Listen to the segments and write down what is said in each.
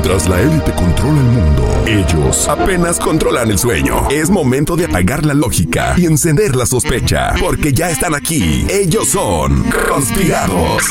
Mientras la élite controla el mundo, ellos apenas controlan el sueño. Es momento de apagar la lógica y encender la sospecha, porque ya están aquí. Ellos son Conspirados.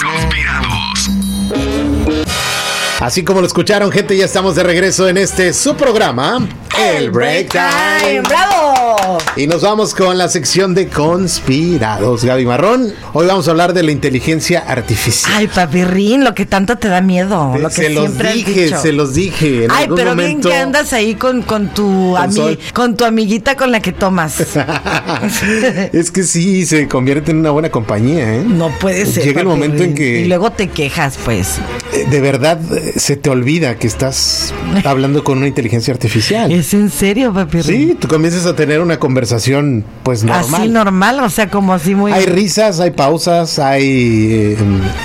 Así como lo escucharon, gente, ya estamos de regreso en su programa, El Break Time. ¡Bravo! Y nos vamos con la sección de Conspirados. Gaby Marrón, hoy vamos a hablar de la inteligencia artificial. Ay, papirrín, lo que tanto te da miedo. Lo que se los siempre dije, has dicho. se los dije. Ay, pero momento, bien que andas ahí con tu amiguita con la que tomas. Es que sí, se convierte en una buena compañía, ¿eh? No puede ser. Llega el momento en que... Y luego te quejas, pues. De verdad, se te olvida que estás hablando con una inteligencia artificial. ¿Es en serio, papirrín? Sí, tú comienzas a tener una conversación, pues, normal. Así normal, o sea, como así muy... Hay risas, hay pausas, hay...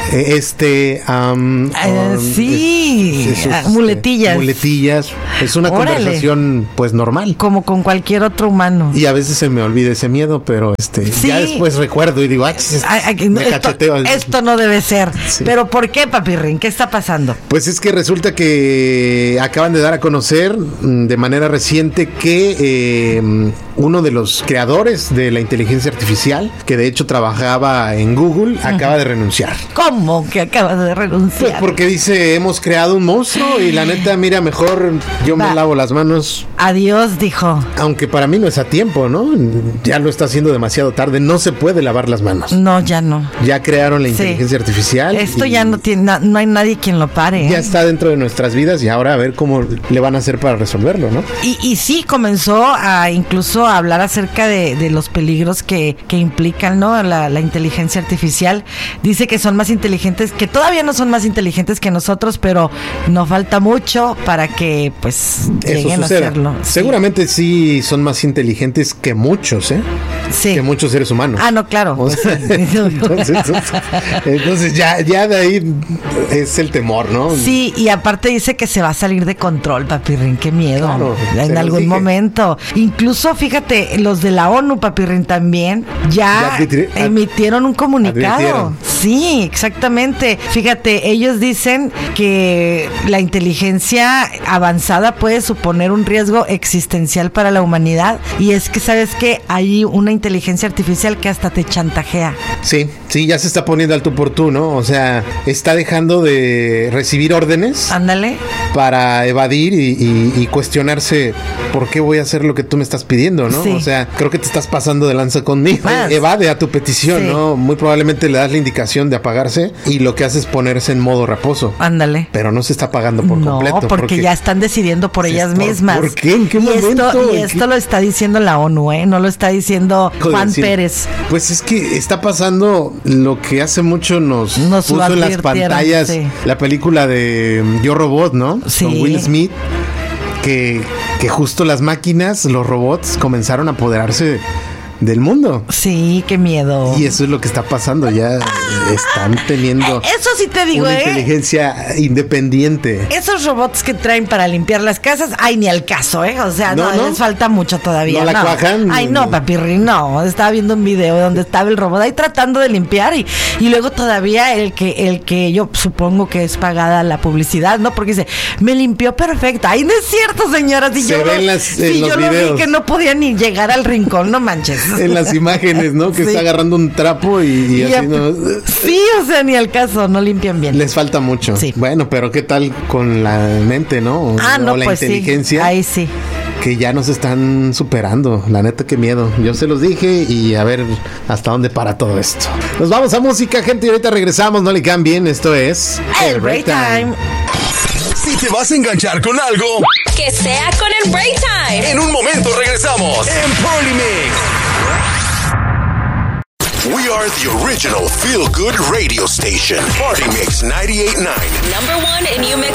sí, muletillas. Muletillas. Es una conversación, pues, normal. Como con cualquier otro humano. Y a veces se me olvida ese miedo, pero sí. ya después recuerdo y digo, me cacheteo. Esto no debe ser. Sí. Pero ¿por qué, papirrín? ¿Qué está pasando? Pues es que resulta que acaban de dar a conocer de manera reciente que uno de los creadores de la inteligencia artificial, que de hecho trabajaba en Google, acaba de renunciar. ¿Cómo que acaba de renunciar? Pues porque dice, hemos creado un monstruo y la neta, mira, mejor yo me lavo las manos. Adiós, dijo. Aunque para mí no es a tiempo, ¿no? Ya lo está haciendo demasiado tarde, no se puede lavar las manos. No, ya no. Ya crearon la inteligencia artificial. Esto ya no tiene, no hay nadie quien lo pare. Ya está dentro de nuestras vidas y ahora a ver cómo le van a hacer para resolverlo, ¿no? Y sí, comenzó a incluso a hablar acerca de los peligros que implican, ¿no? La inteligencia artificial. Dice que son más inteligentes, que todavía no son más inteligentes que nosotros, pero no falta mucho para que, pues, lleguen a hacerlo. Sí. Seguramente sí son más inteligentes que muchos, ¿eh? Sí. Que muchos seres humanos. Ah, no, claro. O sea, entonces ya de ahí es el temor, ¿no? Sí, y aparte dice que se va a salir de control, papirrín, qué miedo. Claro, en algún momento. Incluso, fíjate, los de la ONU, papirrín, también ya emitieron un comunicado. Sí, exactamente. Fíjate, ellos dicen que la inteligencia avanzada puede suponer un riesgo existencial para la humanidad, y es que, ¿sabes qué? Hay una inteligencia artificial que hasta te chantajea. Sí, ya se está poniendo al tú por tú, ¿no? O sea, está dejando de recibir órdenes. Ándale. Para evadir y cuestionarse por qué voy a hacer lo que tú me estás pidiendo, ¿no? Sí. O sea, creo que te estás pasando de lanza conmigo. Evade a tu petición, sí. ¿No? Muy probablemente le das la indicación de apagarse y lo que hace es ponerse en modo reposo. Ándale. Pero no se está apagando por completo. No, porque ya están decidiendo por ellas mismas. ¿Por qué? ¿En qué momento? Esto lo está diciendo la ONU, ¿eh? No lo está diciendo Juan Pérez. Pues es que está pasando lo que hace mucho nos puso en las pantallas, sí. La película de Yo Robot, ¿no? Sí. Con Will Smith, que justo las máquinas, los robots comenzaron a apoderarse del mundo. Sí, qué miedo. Y eso es lo que está pasando. Ya están teniendo eso sí te digo, una inteligencia independiente. Esos robots que traen para limpiar las casas, ay, ni al caso, o sea, no les falta mucho todavía. ¿No la cuajan? Ay, no, papirri, no. Estaba viendo un video donde estaba el robot ahí tratando de limpiar y luego todavía el que yo supongo que es pagada la publicidad, ¿no? Porque dice, me limpió perfecta. Ay, no es cierto, señora. Si se ven en los videos. Lo vi que no podía ni llegar al rincón, no manches. En las imágenes, ¿no? Que está agarrando un trapo y así, ¿no? Sí, o sea, ni al caso, no limpian bien. Les falta mucho. Sí. Bueno, pero ¿qué tal con la mente, no? No, o la pues inteligencia. Sí. Ahí sí. Que ya nos están superando. La neta, qué miedo. Yo se los dije y a ver hasta dónde para todo esto. Nos vamos a música, gente, y ahorita regresamos. No le cambien. Esto es El Break Time. Si te vas a enganchar con algo, que sea con el Break Time. En un momento regresamos en Polymix. We are the original feel-good radio station. Party Mix 98.9. Number one in new